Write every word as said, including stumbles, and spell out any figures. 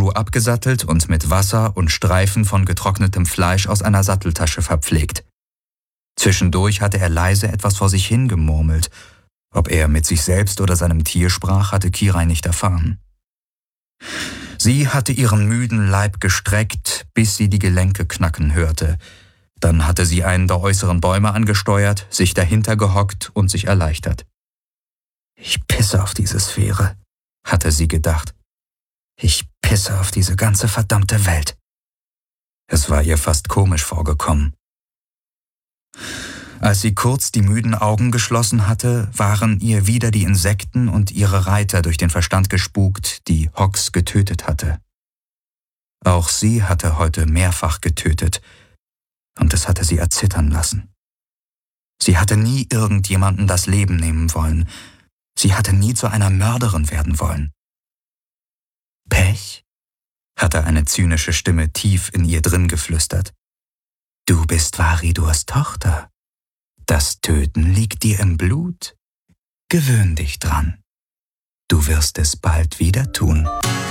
Drew abgesattelt und mit Wasser und Streifen von getrocknetem Fleisch aus einer Satteltasche verpflegt. Zwischendurch hatte er leise etwas vor sich hingemurmelt. Ob er mit sich selbst oder seinem Tier sprach, hatte Kirai nicht erfahren. Sie hatte ihren müden Leib gestreckt, bis sie die Gelenke knacken hörte. Dann hatte sie einen der äußeren Bäume angesteuert, sich dahinter gehockt und sich erleichtert. »Ich pisse auf diese Sphäre«, hatte sie gedacht. »Ich pisse auf diese ganze verdammte Welt.« Es war ihr fast komisch vorgekommen. Als sie kurz die müden Augen geschlossen hatte, waren ihr wieder die Insekten und ihre Reiter durch den Verstand gespukt, die Hox getötet hatte. Auch sie hatte heute mehrfach getötet, und es hatte sie erzittern lassen. Sie hatte nie irgendjemanden das Leben nehmen wollen. Sie hatte nie zu einer Mörderin werden wollen. »Pech?«, hatte eine zynische Stimme tief in ihr drin geflüstert. »Du bist Varidurs Tochter. Das Töten liegt dir im Blut. Gewöhn dich dran. Du wirst es bald wieder tun.«